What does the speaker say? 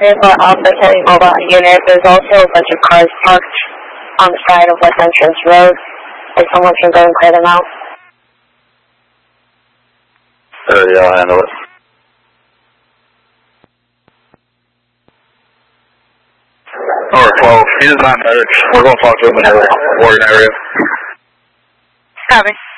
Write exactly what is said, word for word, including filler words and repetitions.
for Alpha Kelly Mobile Unit. There's also a bunch of cars parked on the side of West Entrance Road. If someone can go and clear them out. Uh, yeah, I'll handle it. Alright, twelve, he does not merge. We're going to talk to him in the Oregon area. Copy.